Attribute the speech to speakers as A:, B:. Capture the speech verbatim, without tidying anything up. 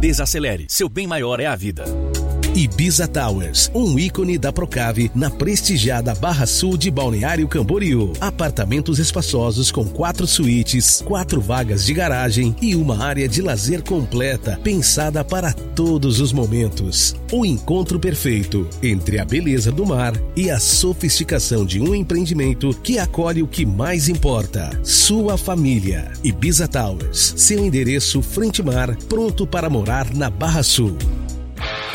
A: Desacelere, seu bem maior é a vida.
B: Ibiza Towers, um ícone da Procave na prestigiada Barra Sul de Balneário Camboriú. Apartamentos espaçosos com quatro suítes, quatro vagas de garagem e uma área de lazer completa, pensada para todos os momentos. O encontro perfeito entre a beleza do mar e a sofisticação de um empreendimento que acolhe o que mais importa: sua família. Ibiza Towers, seu endereço frente mar, pronto para morar na Barra Sul.